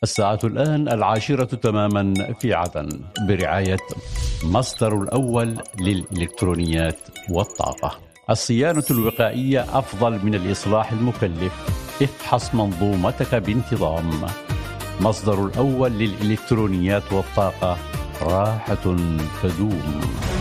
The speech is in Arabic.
الساعة الآن 10 تماما في عدن برعاية مصدر الأول للإلكترونيات والطاقة. الصيانة الوقائية أفضل من الإصلاح المكلف. افحص منظومتك بانتظام. مصدر الأول للإلكترونيات والطاقة، راحة تدوم.